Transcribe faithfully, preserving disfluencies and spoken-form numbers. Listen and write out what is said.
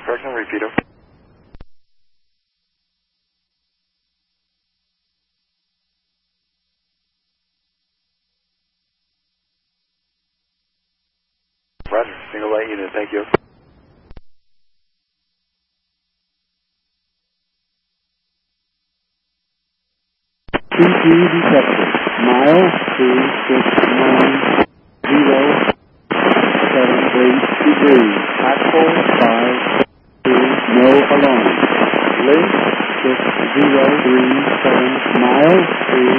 Correction, repeat over. Roger, single light unit, thank you. T P detected. Mile two six nine zero seven eight degrees. Actual five two. No alarm. Link six zero three seven. Mile two